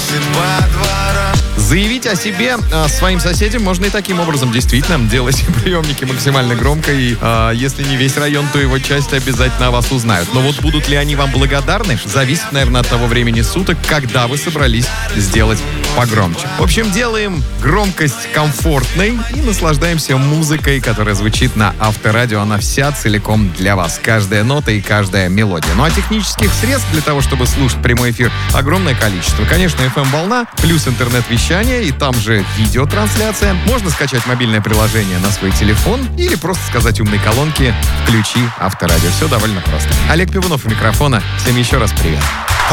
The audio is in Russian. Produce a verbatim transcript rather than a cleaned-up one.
Заявить о себе а, своим соседям можно и таким образом. Действительно, делайте приемники максимально громко, и а, если не весь район, то его часть обязательно о вас узнают. Но вот будут ли они вам благодарны, зависит, наверное, от того времени суток, когда вы собрались сделать погромче. В общем, делаем громкость комфортной и наслаждаемся музыкой, которая звучит на Авторадио. Она вся целиком для вас. Каждая нота и каждая мелодия. Ну а технических средств для того, чтобы слушать прямой эфир, огромное количество. Конечно, эф эм-волна, плюс интернет-вещание, и там же видеотрансляция. Можно скачать мобильное приложение на свой телефон или просто сказать умной колонке «Включи Авторадио». Все довольно просто. Олег Пивунов у микрофона. Всем еще раз привет.